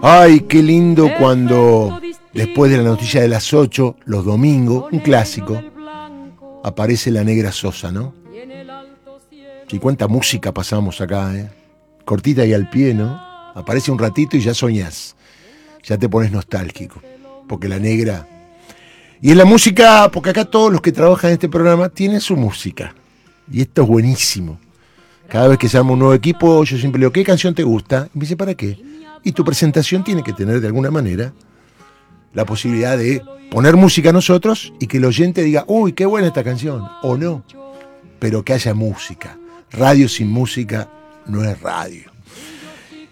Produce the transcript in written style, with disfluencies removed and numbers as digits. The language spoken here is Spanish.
Ay, qué lindo cuando después de la noticia de las 8, los domingos, un clásico, aparece la Negra Sosa, ¿no? Sí, cuánta música pasamos acá, ¿eh? Cortita y al pie, ¿no? Aparece un ratito y ya soñás, ya te pones nostálgico, porque la Negra... Y en la música, porque acá todos los que trabajan en este programa tienen su música, y esto es buenísimo. Cada vez que se arma un nuevo equipo, yo siempre le digo, ¿qué canción te gusta? Y me dice, ¿para qué? Y tu presentación tiene que tener de alguna manera la posibilidad de poner música a nosotros y que el oyente diga, uy, qué buena esta canción, o no, pero que haya música. Radio sin música no es radio.